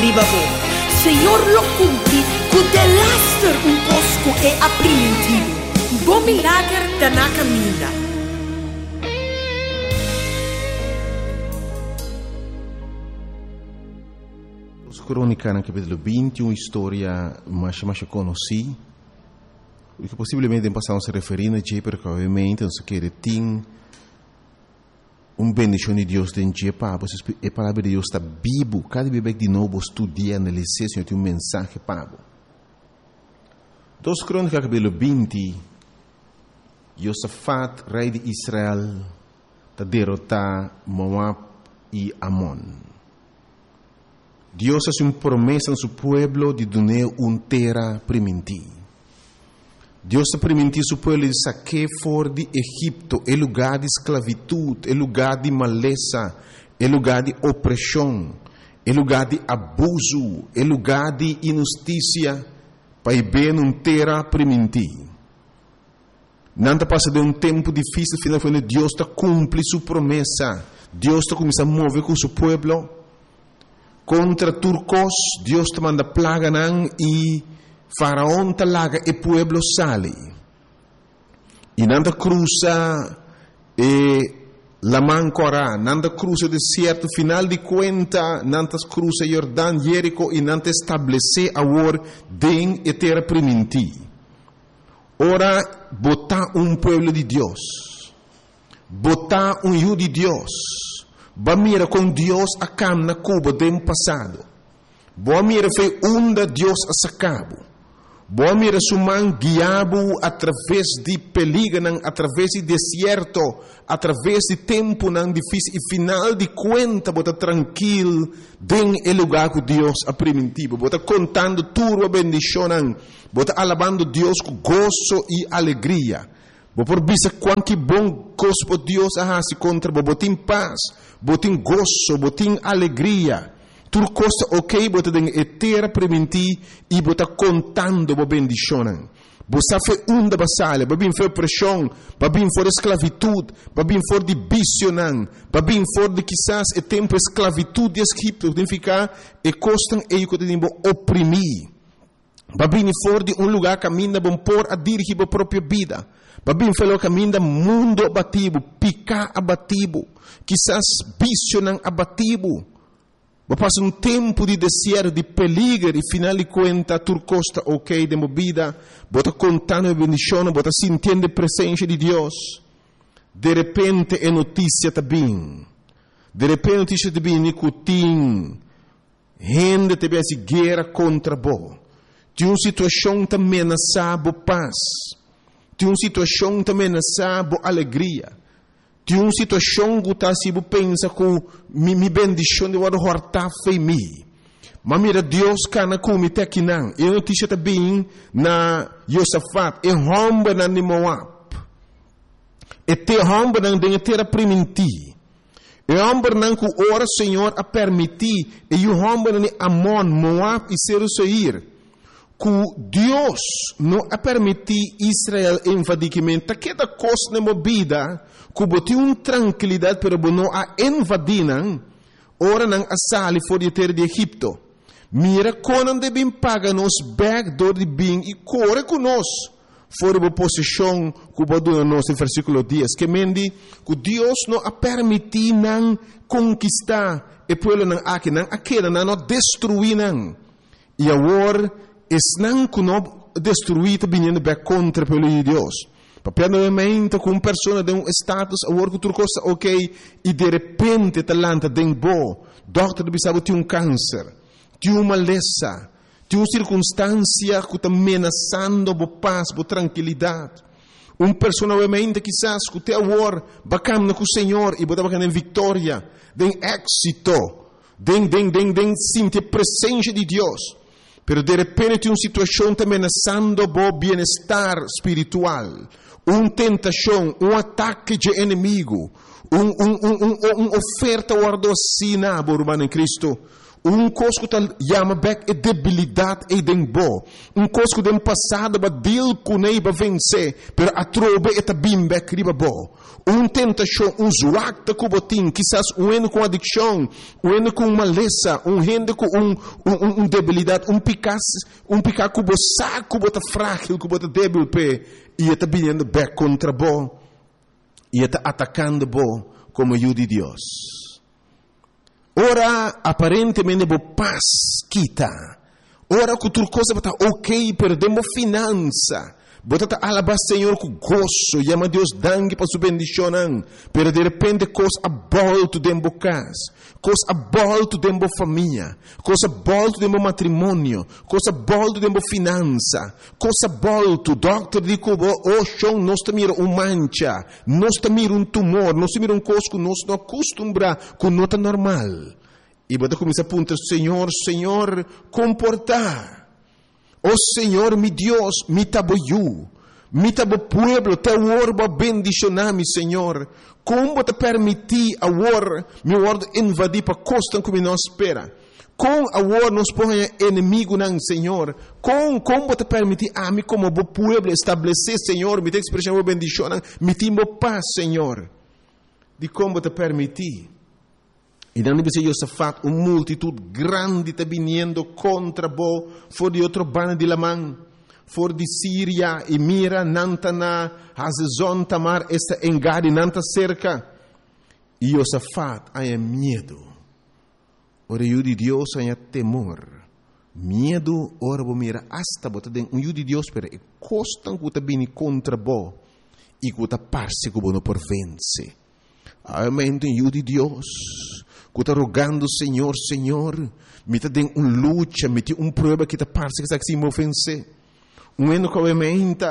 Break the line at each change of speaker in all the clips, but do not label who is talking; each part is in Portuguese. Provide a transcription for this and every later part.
riba bo. Senhor lo cumpri, cu de laster un cosco e apprimentivo. Bo milagre da na caminda.
Os crônicas no capítulo 20, uma história mais conhecida, que possivelmente passamos a referir a Jé, porque obviamente nós queremos ter bendição de Deus dentro de Jé, a palavra de Deus está viva, cada vez de novo estudia, analisar, Senhor, tem mensagem para você. Dos crônicas capítulo 20, Josafat, rei de Israel, está derrotar Moab e Amon. Deus hace uma promessa no seu povo de dar uma terra primitiva. Deus permitiu seu povo de sacar fora de Egipto, é lugar de esclavitud, é lugar de maleza, é lugar de opressão, é lugar de abuso, é lugar de injustiça, para ir bem uma terra primitiva. Não passa de um tempo difícil, finalmente Deus está cumpre sua promessa. Deus está começando a mover com seu povo. Contra turcos, Deus te manda plaga e Faraón te laga e pueblo sale. E nanda cruza la mancora, nanda cruza deserto, final de conta, nanda cruza Jordão, Jerico e nanda estabelece agora den e terra primitiva. Ora, botar pueblo de Deus, botar hijo de Deus. Ba mira com Deus a cam na Cuba do passado. Boa mira foi onde Deus a sacabo. Boa mira suman guiabo através de peligro, através de deserto, através de tempo difícil e final de conta bota tranquilo den el lugar que Deus a primitivo. Bota contando tudo a bendição, bota alabando Deus com gozo e alegria. Bo por bisa quanto bom gosto Deus se contra bo botin paz, botin gozo, botin alegria. Tudo costa ok, bota den etera prementi e bota contando bo bendicionan. Bo sa fe unda basale, ba bin fe pressão, ba bin for esclavitud, ba bin for de bicionan, ba bin for de quizás e tempo esclavitud de Egipto, significa e costan e que tem bo oprimir. Ba bin for de lugar caminha bom por a dirigir a própria vida. Babim falou caminho mundo abatido, picar abatido, quizás visionan abatido. Passa tempo de deserto, de peligro, e final de conta, turcosta ok de movida, bota contando a bendição, bota sentindo a presença de Deus. De repente é notícia também. De repente notícia também, nicotim, gente te vê guerra contra bo. De uma situação também ameaçada paz. De uma situação também nessa boa alegria. De uma situação que está se pensa que me bendição de uma horta foi me. Mas mira Deus cana como te aqui não. E notícia também na Josafat e romba na Moab. E te romba na de terra primiti. E romba na que ora Senhor a permitir e o romba na Amon, Moab e Seir. Que Deus não a permitir Israel invadimento, que da coisa na movida, que botou uma tranquilidade para não a invadir, ora não a sair fora de terra de Egipto. Mira quando devem pagar nos backdoor de bem e corre conosco fora da posição que botou nos no versículo 10, que mendi que Deus não a permitir não conquistar e pueblo não aqui não aquela não destruir não. E agora não que não destruir vindo contra pelo de Deus. Papel novamente com uma pessoa de um status, agora que tu costa ok, e de repente talanta den bo, doctor bisabo tem câncer, tem uma maleza, tem uma circunstância que está ameaçando a paz, a tranquilidade. Uma pessoa novamente quizás que te agora bacana com o Senhor e botar bacana em vitória, den êxito, den sentir a presença de Deus. Pero de repente uma situação está ameaçando o bem-estar espiritual, uma tentação, um ataque de inimigo, uma oferta guardocina, irmão em Cristo, coisa que chama back é debilidade e dembo. Coisa que tem passado para deal com ele para vencer, pero a trobe é bem back riba bo. Tentação, zoacta que botin, quizás com adicção, com maleza, gente com debilidade, picar que bo saco, bota frágil, que bota débil pe, e está vindo back contra bo, e está atacando bo como ajuda de Deus. Ora, aparentemente, bo paz quita. Ora, que outra coisa está ok, perdemos finança. Bota alabar Senhor com gozo, chama Deus dangue para sua bendição, pero de repente coisa abolto dentro da casa, coisa abolto dentro da família, coisa abolto dentro do matrimônio, coisa abolto dentro da finança, coisa abolto, doctor diz oh chão, nós mira mancha, nós mira tumor, nós mira coisa que nós não acostumbra com nota normal. E bota começa a apontar, Senhor, comportar. Oh Senhor, mi Deus, mi tabo pueblo, te orba bendicionar-me, Senhor. Como te permitir agora, mi word invadir para costa como nós espera. Com agora nos põe inimigo não, Senhor. Como te permitir a mim como pueblo estabelecer, Senhor, me te expressão bendição, me timbo paz, Senhor. De como te permitir. E não deve ser Josafat, multitud grande está vindo contra bo, for de outro bando de Lamã, for de Síria, e mira, Nantana, Hazezon, Tamar, esta engade, Nanta cerca. E Josafat, há medo. Ora, o de Deus, há temor. Medo, ora, mira, hasta bota den, o de Deus, pero é costan que está vindo contra bo, e que está parse que bo não por vence. Amém, o de Deus. Que está rogando, Senhor, me está dando luta, me tem prova que está parece que está se me ofense. Ano que obviamente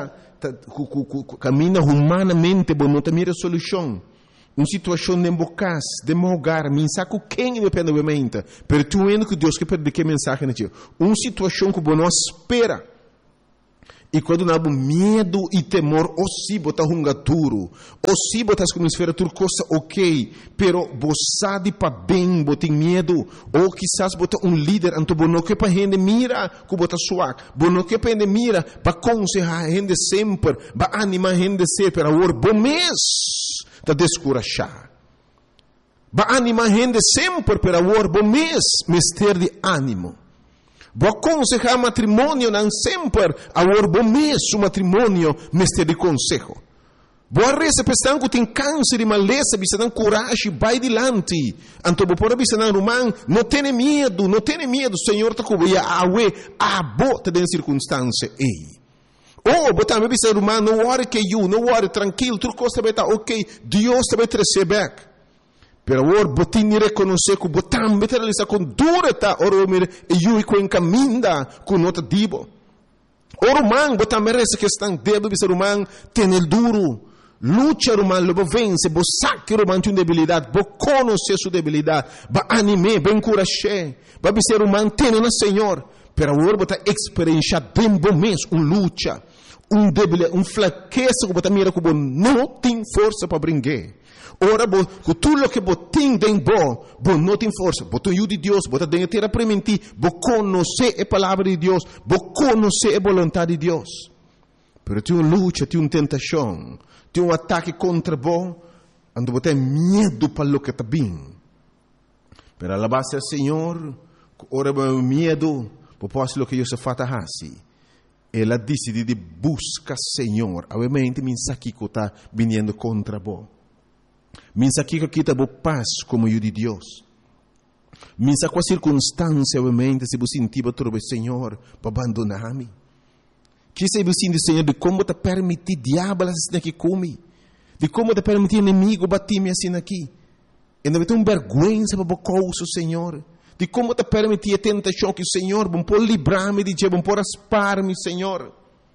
caminha humanamente, mas não está mira solução. Situação de embocas, de mogar, me saco quem depende obviamente. Pero tu ano que Deus que perde que mensagem na tia. Situação que não espera. E quando não há medo e temor, ou se botar duro, ou se botar como esfera tudo coisa ok, pero você de para bem, botar medo, ou quizás botar líder, então não que para gente mira, que botar suave, não que para gente mira, para aconselhar a gente sempre, para animar a gente sempre, para o bom mês, para descorachar. Para animar a gente sempre, para o bom mês, ter de ânimo. Vou aconselhar matrimônio não sempre a bom mês o matrimônio mestre de conselho. Vou receber pessoas que tem câncer e maleza, bisa dan coragem, vai adiante. Então vou por bisa dan rumang, não tenha medo, Senhor tá com ia awe, bota den circunstância ei. Botar me bisa rumang, não worry que não worry, tranquilo, tudo costa beta, ok, Deus te vai trazer back. Pero agora, botin reconhecer que botam realizar com dureza, ora me e com encaminda com nota dibo. Ora man, botam merece que estão débil, bisa rumang, tem el duro. Lucha rumang, lobo vence, bo saque rumang tem debilidade, bo conhecer sua debilidade, ba anime, ba encorajar, ba bisa rumang tem na Senhor. Pero agora botar experienciar bem bom mês, lucha, debilidade, fraqueza que botam mira que não tem força para brincar. Ora, com tudo o que botem tem bom não tem força. Botem o de Deus, botem dentro terra prementir, bo conhecer a palavra de Deus, bo conhecer a vontade de Deus. Pero tem uma luta, tem uma tentação, tem um ataque contra bom, ando botem medo para o que está bem. Pero a base do Senhor, ora o medo, por posso o que Deus faz assim. Ela decide de buscar Senhor, obviamente mensagem que está vindo contra bom. Minsa que kita bo paz como o de Deus. Minsa com a circunstância, obviamente, se você sentir para o Senhor, para abandonar-me. Que se você sentir, Senhor, de como te permitir diabo assim aqui come, de como te permitir inimigo bater-me assim aqui. E não tem vergonha para o coisa, Senhor. De como te permitir a tentação que o Senhor, bom por livrar-me de bom por aspar-me, Senhor.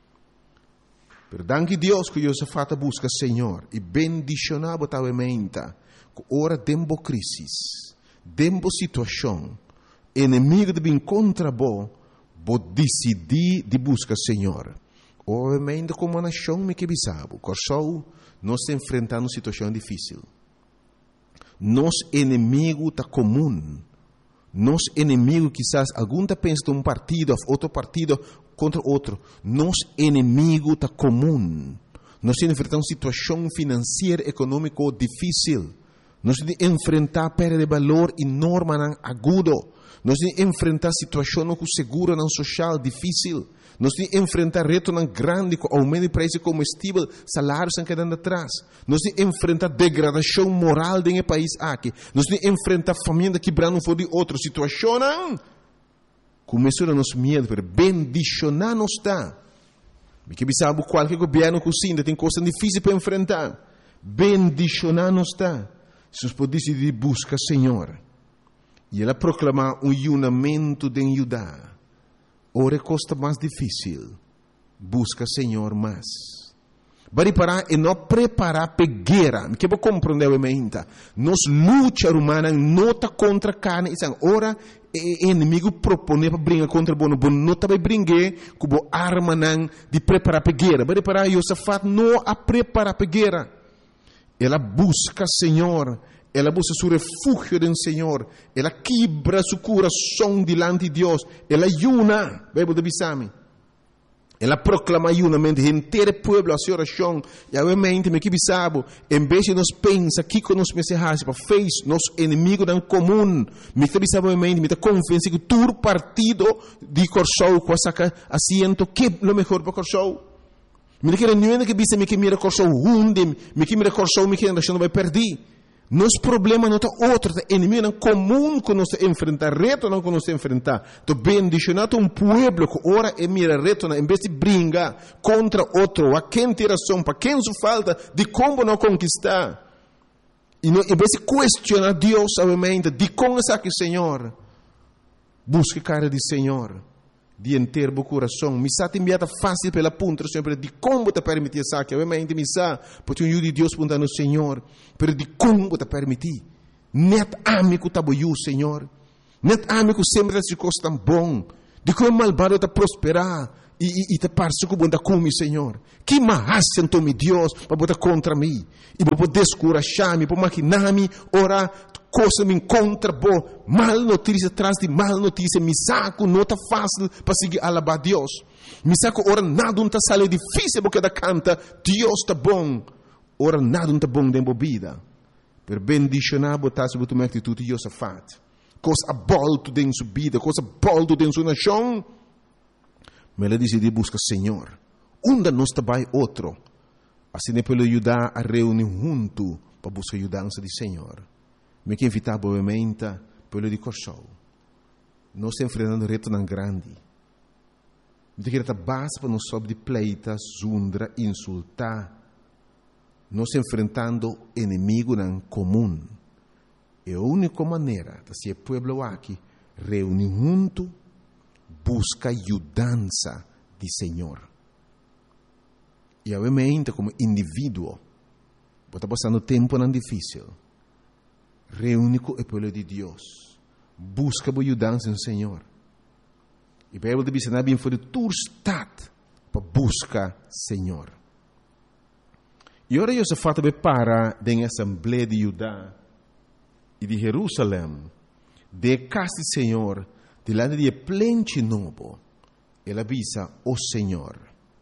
Pero danke Deus que Josafat busca Senhor e bendicionar botavamente que ora dembo crisis, dembo situação, inimigo de bem contra bo decidir de buscar Senhor. Obviamente como nação me que bisabo, corsou nós enfrentando situação difícil. Nos inimigo tá comum, Nos inimigos, quizás, algum está pensando um partido, outro partido contra outro. Nos inimigo está comum. Nós enfrentamos situação financeira, econômica difícil. Nós enfrentar perda de valor enorme, agudo. Nós enfrentar situação com seguro social difícil. Nós enfrentar reto grande com aumento de preço de combustível, salários estão quedando atrás. Nós enfrentar degradação moral do país aqui. Nós enfrentar família quebrando fora de outra situação. Começou a nos medo, pero bendicionar nos está. Porque sabe qualquer governo cozinha tem coisas difíceis para enfrentar. Bendicionar nos está. Se nós podemos decidir buscar Senhor. E ela proclamar unimento de Judá. Ora costa mais difícil. Busca Senhor mais. Bari parar e não preparar para guerra. Que vou compreender o mente. Nos luta humana não está contra carne. Ora inimigo propõe para brincar contra o bono. Não está para brincar com a arma de preparar para guerra. Bari parar Josafat não a preparar para guerra. Ela busca Senhor. Ela busca seu refúgio do Senhor. Ela quebra seu coração diante de Deus. Ela ayuna. Bíblia de Bisami. Ela proclama ayunamento. Inteiro povo a sua oração. E obviamente, me que bisabo. Em vez de nós pensar que com nós mensagens para fez nosso inimigo em comum. Me que bisabo obviamente. Me que confiança que todo partido de Corsou com a assento que é o melhor para Corsou. Me que não é que bisa me que mira Corsou hunde. Me que mira Corsou me que a nação vai perder. Nosso problema não é outro, é inimigo comum que nós enfrentar, reto não que nós enfrentar. Então, bendicionado um povo que ora e mira reto, em vez de brincar contra outro, a quem tem razão, para quem só falta, de como não conquistar. E não, em vez de questionar Deus, obviamente, de como está aqui, Senhor, busque cara de Senhor. De inteiro o coração. Misa te enviada fácil pela ponta, sempre de como te permitir essa que obviamente misa, porque o de Deus punta no Senhor, pero de como te permitir. Net amigo tá boiu, Senhor. Net amigo sempre se coisa tão bom. De como malvado te prosperar e te parece que bom da come, Senhor. Que mais sentou me Deus para botar contra mim e para poder descorajar-me, para maquinar-me, orar. Coisa me encontra boa, mal notícia atrás de mal notícia, me saco, não está fácil para seguir alabar Deus. Me saco, ora nada não está sale difícil porque da canta, Deus está bom, ora nada não está bom dentro da vida. Per bendicionar, botar sobre tua atitude de Josafat. Coisa bolto dentro sua vida, coisa bolto dentro sua nação. Mas ela decidiu buscar Senhor. Onde nós trabalha outro. Assim é para ajudar a reunir junto para buscar a ajudança do Senhor. Me que invitar obviamente pelo de Corsou. Nós estamos enfrentando reto tão grande. De que base para nós sobre de pleita, zundra, insultar. Nós enfrentando inimigo em comum. E a única maneira de ser povo aqui reunir junto, busca ajudança de Senhor. E obviamente como indivíduo, está passando tempo não difícil. Reúne com o povo de Deus. Busca a ajudança no Senhor. E a Bíblia diz que bem foi tu estado para buscar Senhor. E ora Josafat para da Assembleia de Judá e de Jerusalém, de casa do Senhor, delante de plente novo. Ele avisa o Senhor.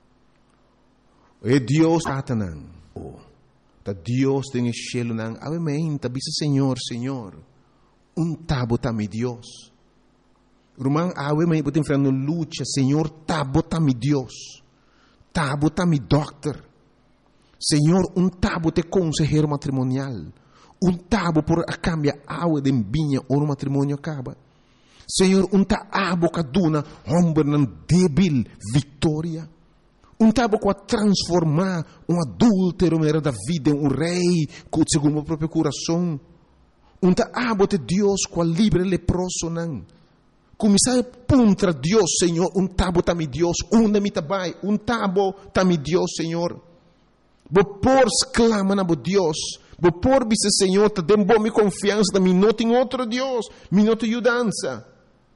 E Deus Satanás. Da Deus tem cielo nang obviamente bisa Senhor tabo tá mi Deus rumang obviamente botem frente luta Senhor tabo tá mi Deus tabo tá mi doctor Senhor tabo te consejero matrimonial tabo por a cambia água de vinha ou no matrimônio acaba Senhor abo kaduna hombre nan débil vitória tabo com a transformar adúltero da vida em rei, segundo o próprio coração. Abo de Deus com a livre leproso não. Começar a puntra Deus, Senhor, tabo tami Deus, onde me tabai, tabo tami Deus, Senhor. Por exclama na Deus, por bisa Senhor, te dem bom confiança, me não tem outro Deus, me não tem ajudança.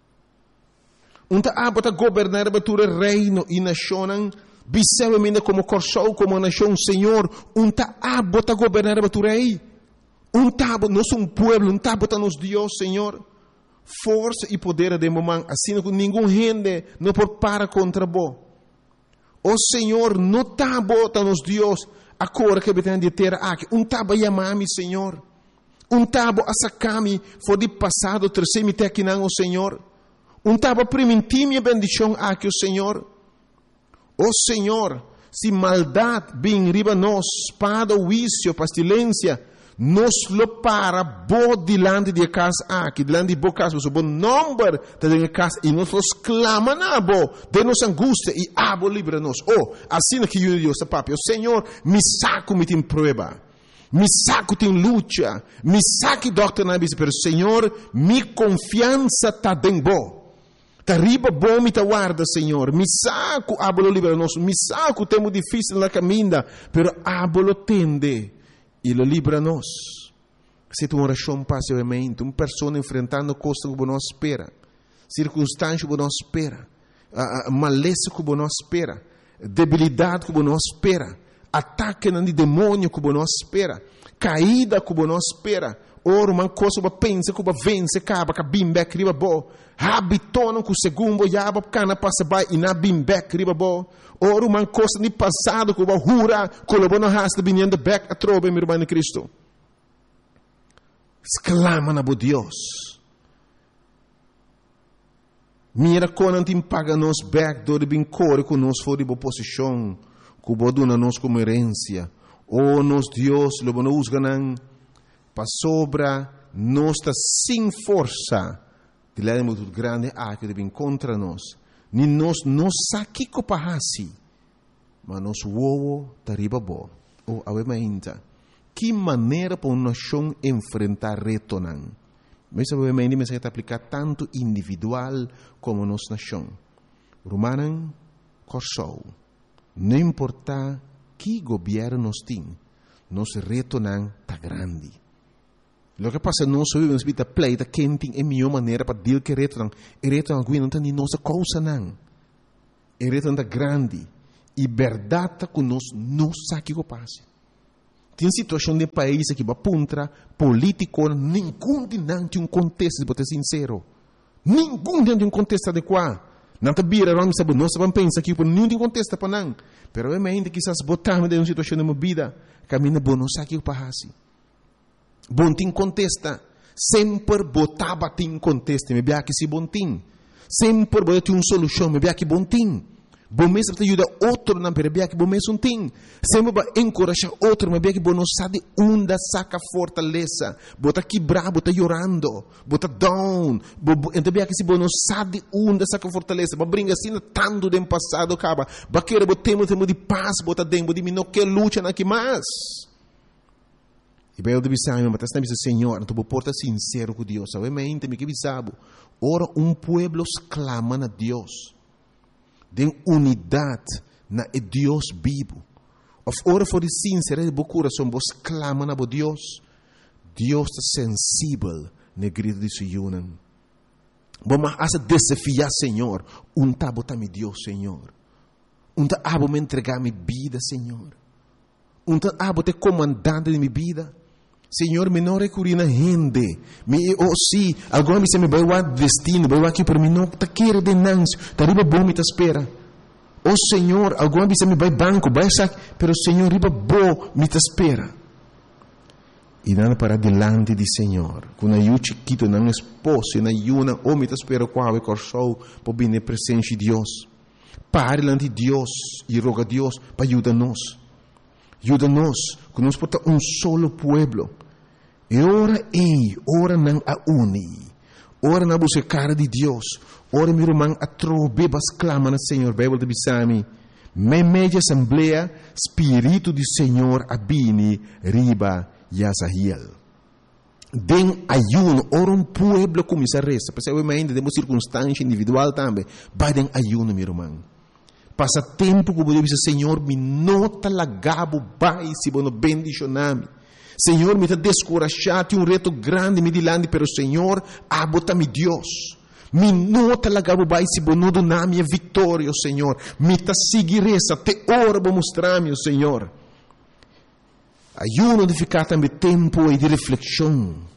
Abo te governar a reino e nação. Bisewemine como Corsou, como nação, Senhor, abo ta governar a tu rei. Tabo, nós um pueblo, tabo ta nos Deus, Senhor. força e poder de mamãe, assim que nenhum gente não pode parar contra bo. O Senhor não está botando Deus agora que betendo de terra aqui, taba chamar-me Senhor, taba a sacar-me for de passado, trazer-me até aqui não o Senhor, taba permitir minha bendição aqui o Senhor. O Senhor, se maldade vem riba nós, espada, vício, pestilência, nos lo para bo dilante de casa aqui, dilante de bo casa, o bom número de casa, e nós clama na bo, de nossa angústia, e abo livra-nos. Oh, assim que eu Deus, papai, o Senhor, me saco me tem prova, me saco tem luta, me saque doctor na bisa, pero Senhor, mi confiança tá dentro bo. Tá riba bom me tá guarda, Senhor. Me saco, abolo livra-nos, me saco, temo difícil na caminha, pero abolo tende. E lo libra-nos. Se tu oração passivamente, uma pessoa enfrentando coisas que não espera, circunstâncias que não espera, maleza que não espera, debilidade que não espera, ataque de demônio que não espera, caída que não espera, ora uma coisa que pensa que vence, acaba que bimbeck riba bo, habitona que o segundo yaba cana passa by e na bimbeck riba bo. Ora uma coisa de passado que o jura colabou na raça vindo back a trobe meu irmão em Cristo. Exclama na bo Deus. Mira quando te paga nos back do bem core que nos for de boa posição, que o dona nos como herência. Oh nos Deus, lobo não usa não para sobra nós está sem força. De lá é muito grande que deve contra nós. Ni nós não saque copahasi, mas nós uovo tariba bo. O avementa. Que maneira para uma nação enfrentar reto não? Mas avementa me se aplicar tanto individual como nossa nação. Romanan corsou. Não importa que governo nós tem, nosso reto não tá grande. Lo que passa não só vivemos vida pleita quente é melhor maneira para deal que reto não. E reto não não tem nossa causa não. E reto não grande e verdade que nós não sabe o que passa. Tem situação de país que va puntra político nenhum de não tem contexto para ser sincero. Nenhum de um contexto adequado. Não tá bira não sabe nós vamos pensar que por nenhum tem contexto para não. Pero é ainda que essas botarmos de uma situação de uma vida caminha bom não sabe o que passa. Bom tem contesta, sempre botava tem contesta, me bia que se bom tem, sempre botava uma solução, me bia que bom tem, bom mesmo te ajuda outro não, me bia que bom mesmo tem, sempre vai encorajar outro, me bia que bom não sabe onde saca fortaleza, bota quebrar, bota chorando, bota down, então bia que se bom não sabe onde saca fortaleza, mas brinca assim tanto do passado acaba, baqueira botemos de paz, bota dentro de mim não quer luta aqui mais. E bem, eu deve saber, mas também Senhor, tu porta sincero com Deus. Obviamente, me que bisabo. Ora, pueblo clama a Deus. De unidade na Deus vivo. Ora, for de sincero, de coração, vos clama a Deus. Deus está sensível na grito de Sion. Vamos a desafiar, Senhor. Tabo tá mi Deus, Senhor. Tabo me entregar minha vida, Senhor. Tabo te comandante de minha vida. Senhor, me não recorri na gente. Se agora me vai o destino, vai aqui para mim, não está querendo denúncia, está riba bom me espera. Senhor, agora me vai banco, vai sair, pero Senhor, riba bom me espera. E nada para delante de Senhor, com a eu chiquito, não esposo, na yuna, me espera qual é corsou, para vir na presença de Deus. Pare delante de Deus e roga a Deus para ajudar-nos. Ajuda-nos, que nós podemos solo pueblo. E ora não a uni. Ora não buscar de Deus. Ora meu irmão a trobebas clama no Senhor. Bíblia de Bisami. Media assembleia, Espírito do Senhor abini riba Yazahiel. Den ayuno, ora pueblo começa a resta. Porque ainda temos circunstância individual também. Vai den ayuno, meu irmão. Passa tempo que eu dizer, Senhor, me nota lagabo, vai, se você bendicioname. Senhor, me está descorajado, tem reto grande, me dilande, pero Senhor, abota-me Deus. Me nota lagabo, vai, se você não dá minha vitória, Senhor. Me está seguir essa, te ora para mostrar-me, Senhor. Ayuno de ficar também tempo e de reflexão.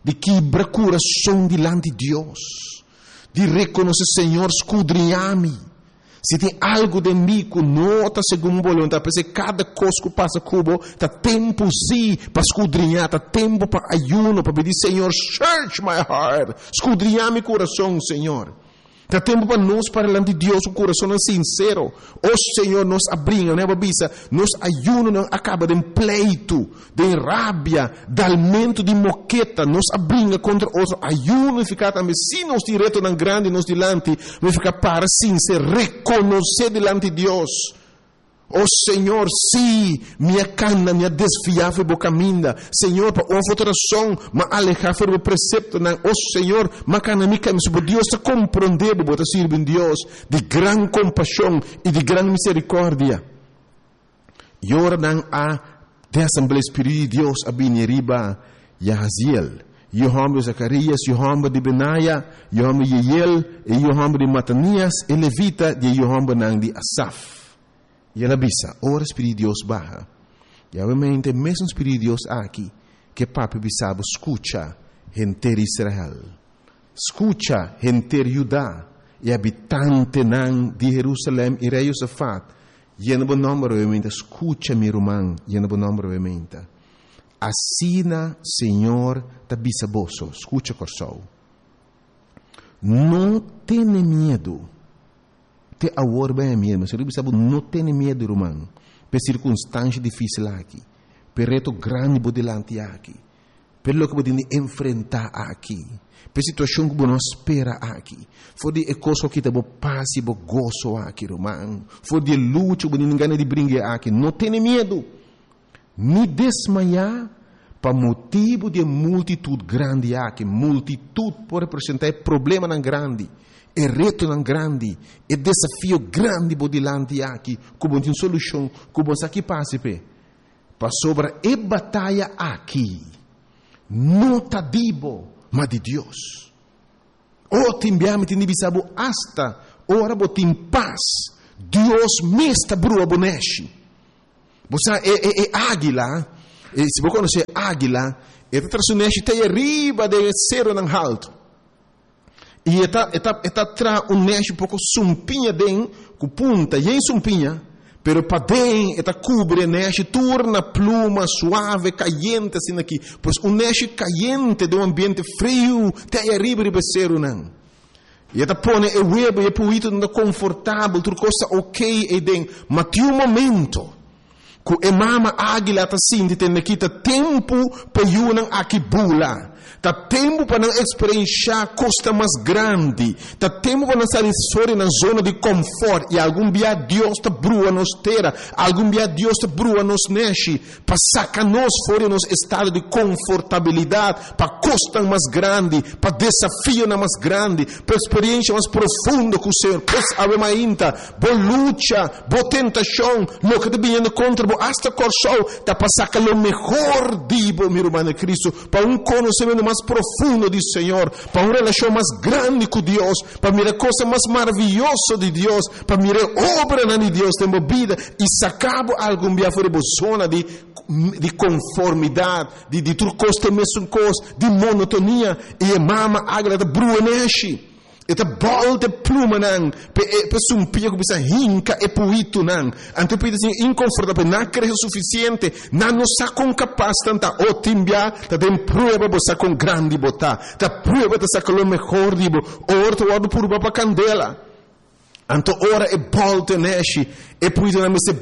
de quebrar coração diante de Deus, de reconhecer, Senhor, escudrinha-me. Se tem algo de mim que não está segundo a vontade, porque cada coisa que passa cubo, está tempo sim para escudrinhar, está tempo para ayuno, para pedir, Senhor, search my heart, escudrinhar meu coração, Senhor. Está tempo para nós, para diante de Deus, o coração é sincero. O Senhor nos abriga, né, babisa? Nos ayuno não acaba de pleito, de rabia, de aumento de moqueta, nos abriga contra outro. Ayuno e ficar também, se nos direto não grande, nos dilante, vai ficar para sincero, reconhecer diante de Deus. Oh Senhor, sim, minha cana, minha desfiável bocaminda. Senhor, para uma alteração, mas alejar o precepto, não. Oh Senhor, mas cana, minha cana, Deus está compreendendo, está servindo Deus de grande compaixão e de grande misericórdia. E ora não há de Assembleia Espírita de Deus, a Bineriba, Yahaziel, Yohamba Zacarias, Yohamba de Benaia, Yohamba de Yeiel, e Yohamba de Matanias, e Levita, de Yohamba não de Asaf. E ela bisa, ora Espírito de Deus barra. E obviamente, mesmo Espírito de Deus aqui, que papi bisabo, escucha, gente de Israel. Escucha, gente de Judá, e habitante de Jerusalém, e rei Josafat. E no bom nome, obviamente, escucha, meu irmão, e no bom nome, obviamente. Assina, Senhor, da bisaboso, escucha, corsou. Não tenha medo. Te agora bem mesmo, se você sabe, não tem medo, irmão, por circunstância difícil aqui, por reto grande por delante aqui, pelo que podemos enfrentar aqui, por situação que não espera aqui, for de coisa que te bo paz e bo gozo aqui, irmão, for de luta que ninguém de brincar aqui, não tem medo, nem desmaiar, para motivo de multitude grande aqui, multitude pode representar problema não grande. É reto não grande, é desafio grande por delante aqui, como tem solução, como aqui passa para sobre a batalha aqui, não está dibo, mas de Deus. Oh, timbiame tem bisabo hasta ora botim paz, Deus me está brua boneshi. Você é águila, se você conhecer águila, é traçoneshi tem arriba de cero não alto. E está tra neche pouco sumpinha den com punta e sumpinha, pero para den está cubre neche torna pluma suave caliente assim aqui, pois neche caliente de ambiente frio tem arriba de becero não. E está põe o web e puito não confortável, tudo coisa ok e den, mas tem momento que a mama águila está assim de ter aqui tempo para yunan aqui bula. Tá tempo para não experienciar costa mais grande. Tá tempo para não sair fora na zona de conforto. E algum dia Deus está brua nos terra. Algum dia Deus está brua nos neche. Para sacar nós fora nos estado de confortabilidade. Para costa mais grande. Para desafio mais grande. Para experiência mais profunda com o Senhor. Pois ave mainta. Boa luta. Boa tentação. Lo que está vindo contra. Boa hasta corsou. Tá para sacar o melhor dibo, meu irmão de Cristo. Para conhecimento mais profundo do Senhor, para uma relação mais grande com Deus, para mirar coisa mais maravilhosa de Deus, para mirar obra de Deus na vida e sacar algum dia fora da zona de conformidade, de tudo coisa, mesmo coisa, de monotonia, e a mama agrada bruneshi. Eta bol de pluma nang, pe sumpia que bisa hinca e puito nang. Ante pide assim inconfortável, não creio suficiente, não nos sacam capaz tanta otimbia, ta tem prueba bosa com grande bota, ta prueba ta saca lo melhor dibo, orto wado purba pa candela. Anto ora e bol de neshi, e puito na meste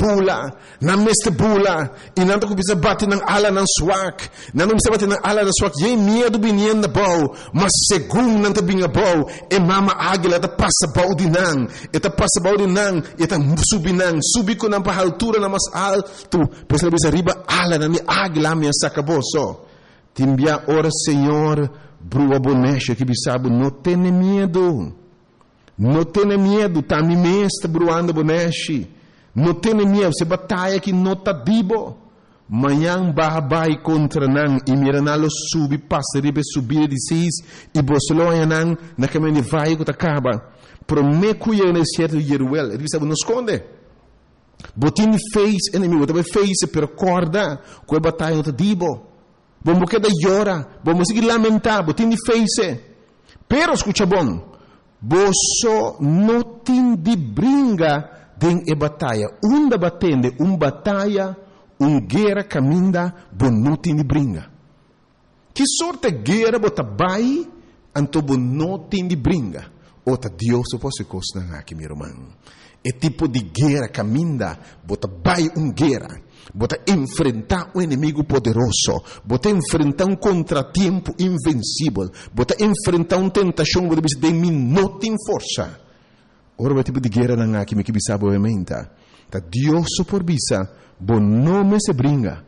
bula, e nanto que bisa bate nang ala nang swak, nanto bisa bate nang ala nang swak, ye medo binien na bau, mas segundo nanto binga bau, e mama águila ta passa bau de nang, e ta passa bau de nang, e ta subi com nang pa altura na mas alto, pois ela bisa riba ala nang águila minha sacaboso. Timbia ora Senhor, brua bonecha que bisabo, não tem medo. Não tenha medo, tá me mesta bruando boneche. Não tenha medo, se batalha que não tá dibo. Manhã babai contra nan e miranalo subi passa ribe subir de seis e bosloia nan na caminho vai que acaba. Prometo eu no certo Jeruel, ele sabe não esconde. Botin fez inimigo, também fez per corda, que batalha não tá dibo. Vamos quedar llorar, vamos seguir lamentar, vos tem de face. Pero escucha bom, vos não tem de brinca den e batalha. Batende, batalha, guerra caminda, vos não tem de brinca. Que sorte guerra bota vai, anto vos não tem de brinca. Ota Deus posso costar aqui, meu irmão. É tipo de guerra caminda, bota vai guerra. Bota enfrentar um inimigo poderoso, bota enfrentar um contratempo invencível, bota enfrentar uma tentação que você tem não tem força. Ora, o tipo de guerra não há que me sabe obviamente. Tá Deus por bisa, bom nome se brinca,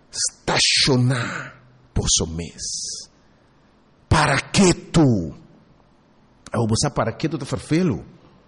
estacionar por mês. Para que tu? Ao você para que tu te farfelo?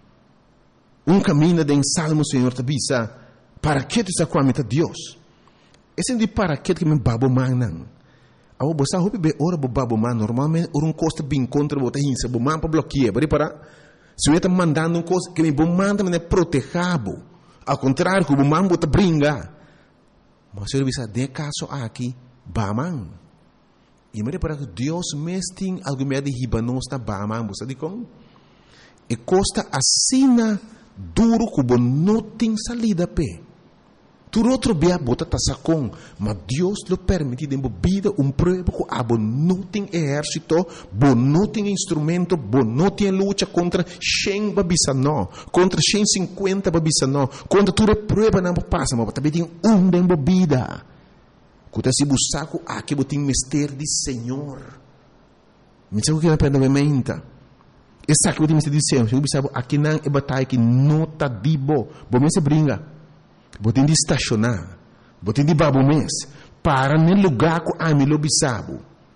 Caminho de Salmo, Senhor, te bisa. Para que tu está com a meta Deus? Esse é de para que me babo man. Ao você hope be ora babo man normalmente costa bem contra bota hinsa bo man para bloquear, para se eu está mandando coisa que me bo manda me protegabo. Ao contrário, que bo man bota brinca. Mas eu bisa de caso aqui baman. E me para que Deus mesting algo me de hibanos na baman, você diz como? E costa assina duro que não tem salida pé. Tu outro bia bota tasacon, mas Deus lo permite de vida prova que abo não tem exército, não tem instrumento, não tem luta contra 100 babisano, contra 150 babisano, contra tudo prova não passa, mas também tem de vida. Quando se buscar aqui botem mistério de Senhor. Me sabe o que é para menta? Essa que eu disse de Senhor, eu sabe aqui não é batalha que não tá dibo, bom se brinca. Botem de estacionar, botem de babo mês, para no lugar que a mim lo bisabo,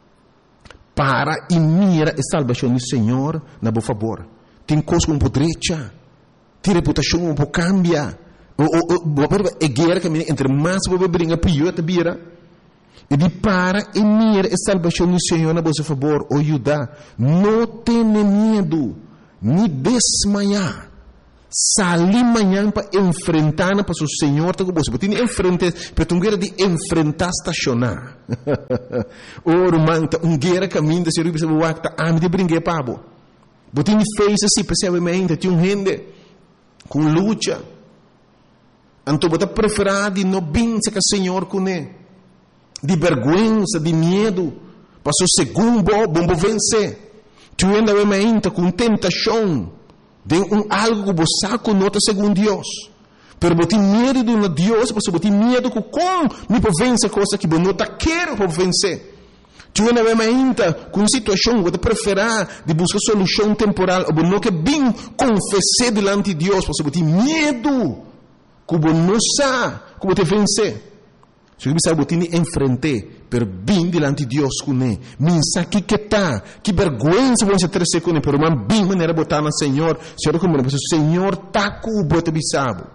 para e mira a salvação do Senhor, na boa favor. Tem coisa um pouco direita, tem reputação um pouco cambia, é guerra que entre mais você brinca, pior te vira. E de para e mira a salvação do Senhor, na boa favor, o Judá, não tenha medo, nem desmaiar. Salir amanhã para enfrentar para o Senhor, tá com você. Você tem que enfrentar, mas tu guerra de enfrentar estacionar. Ora, manta, guerra caminho, se você vai a me de brincar pabo. Você tem que fazer assim, percebamente, tem gente com luta. Então você preferir de não vencer com o Senhor com ele, de vergonha, de medo, para o segundo bom vencer. Tu ainda vai com tentação. De algo que você conota segundo Deus. Pero você tem medo de um Deus, você tem medo que como me pode vencer coisa que você não quer para vencer. Tu não vai ainda com uma situação que você preferir de buscar solução temporal, ou não que bem confessar diante de Deus, você tem medo que você não sabe como te vencer. Se você sabe, você tem que enfrentar, pero bem diante de Deus com ele. Minsa que está, que vergonha você ter com ele, pero man bem maneira botar no Senhor. Senhor, como o Senhor está com o bote bisabo.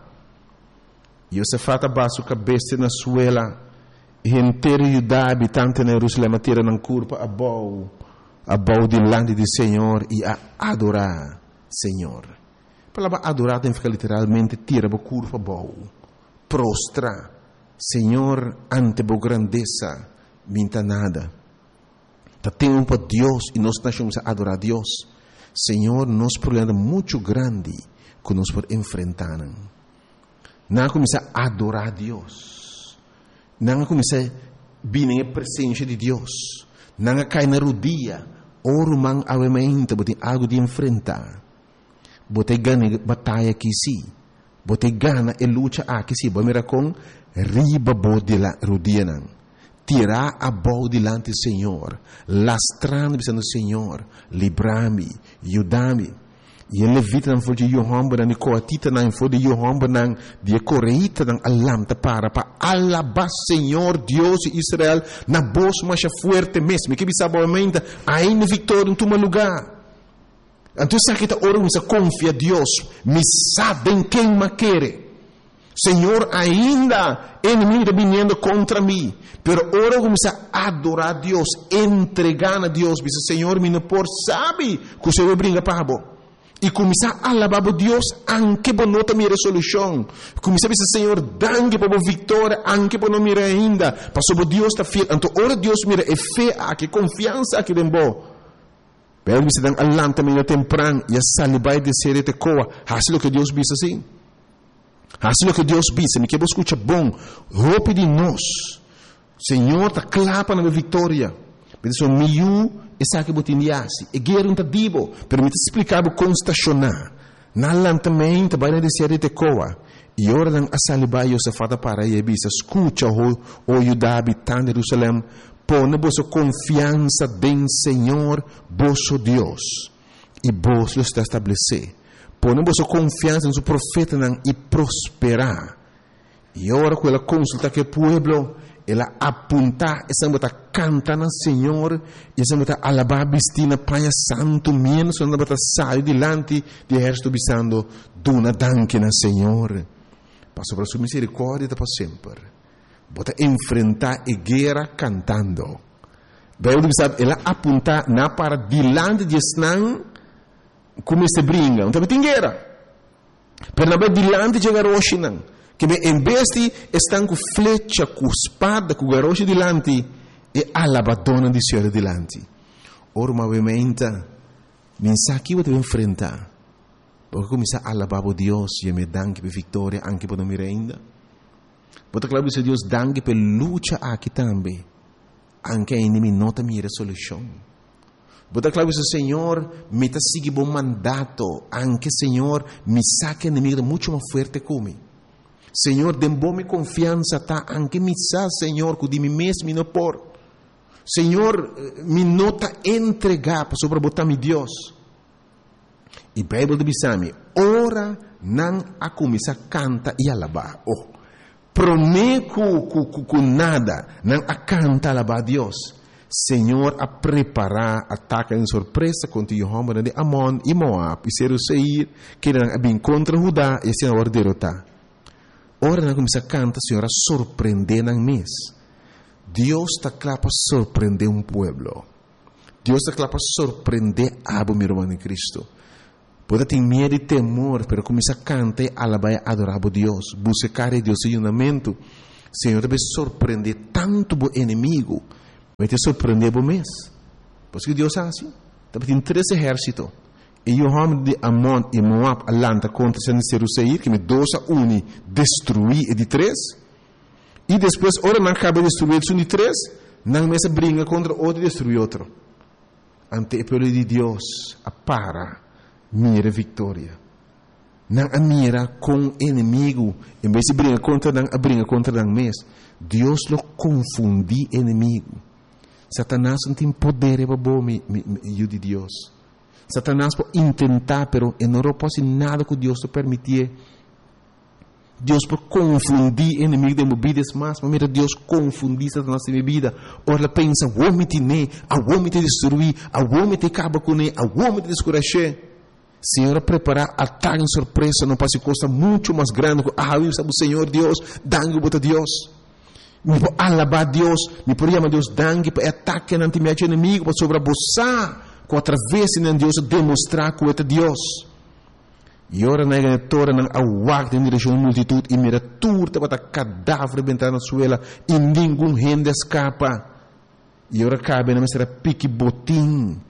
E você fata baixo cabeça na suela, e inteiro Judá, habitante na Jerusalém, tira na curva a bau diante do Senhor e a adorar Senhor. A palavra adorar tem que ficar literalmente tira a curva a bau, prostrar. Senhor, ante a grandeza, minta nada. Tá tempo para Deus e nós estamos a adorar a Deus. Senhor, nosso problema é muito grande que nós podemos enfrentar. Não começar a adorar a Deus. Não começar a vir na presença de Deus. Não cair na rodilha. Oro man avementa, botem algo de enfrentar. Botem ganha batalha aqui sim. Botem gana e luta aqui sim. Vamos ver com riba bode la rodina, tirar a boa delante do Senhor, lastrando pensando Senhor, livrar-me, ajudar-me. E ele levita não foi de Johan, não coatita não foi de Johan, não de correita não alamta para alabar Senhor Deus de Israel na voz mais forte mesmo, que bisa boamente ainda vitória em tu lugar. Então sabe que ora você confia Deus, me sabe em quem me quer. Senhor, ainda inimigo vindo contra mim, pero ora começa a adorar a Deus, entregar a Deus, diz Senhor, me não por sabe que o Senhor brinca para bo. E começar a alabar a Deus anche por não ter minha resolução. Começar a dizer, Senhor, danke por a vitória, anche por não mirar ainda. Passou Deus está fiel. Então, ora Deus mira, é fé aqui, confiança aqui dentro. Pero me se dan alanta meio temprano e a salibai de ser te coa. Assim o que Deus diz assim. Assim o que Deus diz. Me quero escutar bom. Roupa de nós. Senhor, está clapa na minha vitória. Mas o meu essa que botindiasi. E guerra não dibo. Permite explicar como estacionar. Na lantamento vai na ser te coa. E ora dan a salibai o se fada para e bisa. Escuta o Judá habitante de Jerusalém. Põe vossa confiança em Senhor, vosso Deus, e vos lo está estabelecer. Põe vossa confiança em seu profeta e prosperar. E agora, com ela consulta que o povo, ela aponta, essa bota canta no Senhor, e essa bota alabar vestina panha santo, menos, essa bota sai delante de exército bisando, duna danke no Senhor. Passo para sua misericórdia para sempre. Bota enfrentar a guerra cantando. Bem, ela aponta na para dilante de Snan como se brinca. Então tem guerra. Pero na dilante de garoche não. Que em vez de estão com flecha, com espada, com garoche dilante, e alabadona de Senhor dilante. Ora, obviamente, mensagem que você enfrentar. Porque começar a alabar a Deus e me danke por vitória, anche por não me ainda. Bota claro que Deus danke per luta aqui também. Anche a inimigo nota minha resolução. Bota claro que o Senhor me está seguindo bom mandato. Anche Senhor me saque inimigo muito mais forte como. Senhor, dem bom me confiança tá. Anche me sa Senhor que de mim mesmo não por. Senhor, me nota entregar para sobre botar mi Deus. E Bíblia diz me, ora não a começar canta e alabar. Oh. Prometo com nada, não a canta alabar a Deus. Senhor, a preparar ataque em surpresa contra Jehová de Amon e Moab e Seir, que não bem contra Judá e se não derrotar. Ora não começa a cantar, Senhor, a surpreender na mês. Deus está claro para surpreender um povo. Deus está claro para surpreender a meu irmão em Cristo. Pode ter medo e temor, mas começa a cantar e alabar e adorar a Deus. Buscar a Deus em unamento. Senhor, deve surpreender tanto o inimigo, vai te surpreender o mês. Porque Deus é assim. Tem 3 exércitos. E o homem de Amon e Moab alanta contra Seir, que me 2-1 destruir de 3. E depois, ora não acaba de destruir de 3, não mais briga contra outro e destruir outro. Ante o povo de Deus, para mira vitória. Não a mira com inimigo. Em vez de briga contra o mês. Deus lo confundi inimigo. Satanás não tem poder para de Deus. Satanás pode tentar, pero não pode nada que Deus te permitir. Deus pode confundir inimigo de minha vida, mas mira, Deus confundir Satanás de minha vida. Ora, pensa, vou me tener, vou me destruir, vou me acabar com ele, vou me descuracher. Senhor, preparar ataque em surpresa, não pode costa muito mais grande. Eu sabe o Senhor Deus, dangue para Deus. Me pode alabar Deus, me pode chamar Deus dangue para ataque ante meu inimigo, para sobreabusar, com através de Deus demonstrar que é Deus. E ora na igreja não aguarda em direção à multitud e mira turta para cadáver bentar na suela e nenhum gente escapa. E ora cabe na mestra pique botim,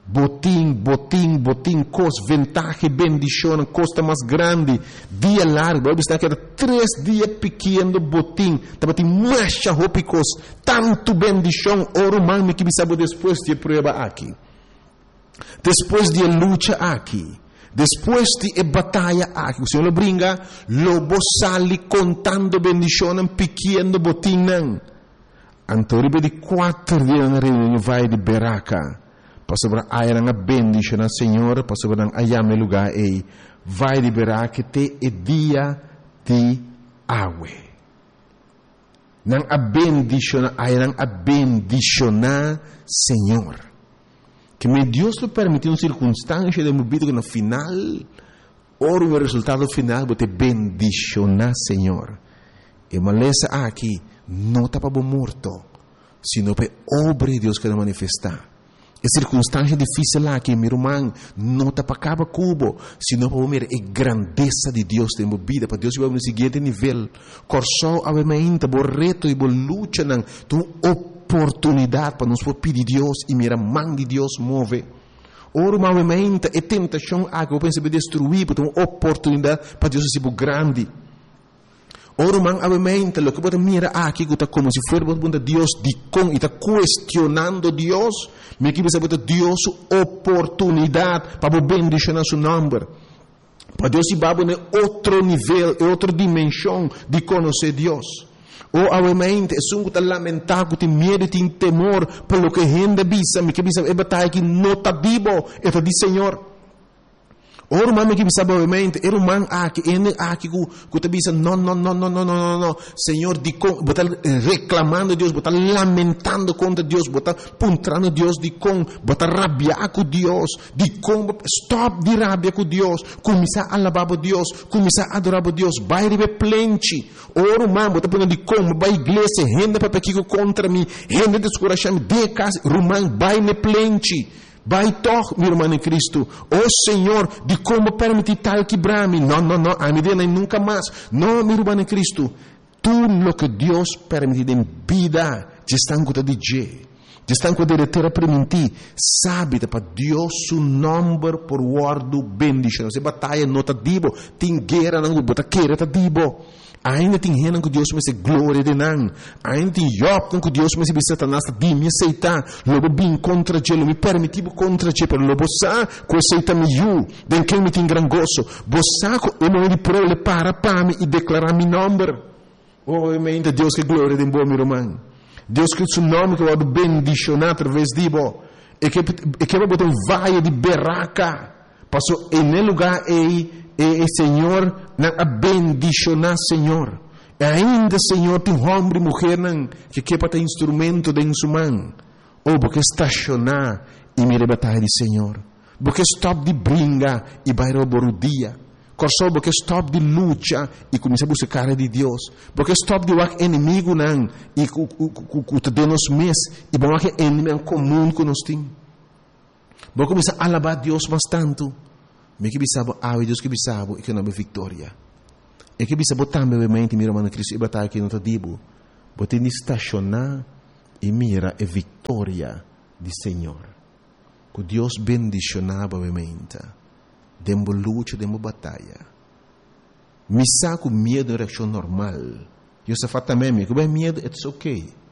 cos, ventaja, bendição, costa mais grande, dia largo, vai estar que era 3 dias pequeno botim, estava tem mais roupas, tanto bendição, oro mami que sabe depois de prova aqui, depois de luta aqui. Depois de batalha aqui, o Senhor brinca, lobo sali contando bendição pequeno botim. Então, de 4 dias na reunião vai de Beraca. Para sobre a bendição na Senhor, para sobre a ayame lugar e vai de Beraca te é dia de água. Não a bendicionar Senhor. Que me Deus lhe permitiu uma circunstância de minha vida que no final, ora o resultado final, vou te bendicionar, Senhor. E maleza aqui, não está para morto, sino para obra de Deus que vai manifestar. É circunstância difícil lá que meu irmão não está para acabar cubo, senão para ver a grandeza de Deus em minha vida, para Deus vai no seguinte nível. Corso obviamente, bo reto e bo luta não, tu oportunidade para nos pedir Deus e mira mão de Deus move. Ora, obviamente, a tentação que eu penso que destruir, porque uma oportunidade para Deus ser grande. Ora, obviamente, o que você mira aqui está como se fosse Deus de com e está questionando Deus, mas que você bota Deus oportunidade para bendicionar seu nome. Para Deus se vai em outro nível, em outra dimensão de conhecer Deus. Ou, obviamente, é um que está lamentado, que tem medo, tem temor, pelo que a gente bisa, mas que bisa é batalha que não está vivo, é do Senhor. Ora, mami que bisa, obviamente, era um man aqui, que está bisa, não, Senhor, botar reclamando Deus, botar lamentando contra Deus, botar puntrando Deus, botar rabiar com Deus, stop de rabia com Deus, começar a alabar Deus, começar a adorar Deus, vai receber plente. Ora, man, botar puntrando vai igreja, gente para aqui contra mim, gente descorachando, de casa, rumão, vai ne plente. Vai toch, meu irmão em Cristo. Oh Senhor, de como permitir tal quebrar-me? Não, a medida nunca mais. Não, meu irmão em Cristo. Tudo o que Deus permite em vida, já está com o DJ. Já está com o diretor a permitir. Sabe, para Deus, o nome por guardo bendição. Se batalha não está dibo, tem guerra não bota queira está dibo. Ainda tem gente que Deus me se glória de não. Ainda tem Job que Deus me se Satanás de me aceitar. Logo bem contra ele, me permitiu contra ele, pero logo sa que aceita me eu, den que me tem gran gozo. Bossa o momento de prole para me e declarar meu nome. Oh, mente Deus que glória de bom meu irmão. Deus que o seu nome que vai bendicionar através de bo. E que vai botar vaia de berraca. Passou em lugar e Senhor, a bendicionar, Senhor. E ainda, Senhor, tem homem e mulher que quer ter instrumento de sua mão. Ou porque estacionar e me rebatar de Senhor. Porque stop de brinca e vai roubar o dia. Corso porque stop de luta e começa a buscar de Deus. Porque stop de o inimigo não e o te dê nos mês e bom que inimigo comum que nós temos. Porque começa a alabar Deus mais tanto. Me que bisabo, Deus que bisabo, e que não é vitória. E que bisabo também, obviamente, mira mano Cristo, e batalha que não está dibo. Bote de estacionar e mira a vitória do Senhor. Que Deus bendicionava, obviamente. Dembo luta, dembo batalha. Me saco medo em reação normal. Eu só faço também, que bem medo, it's okay.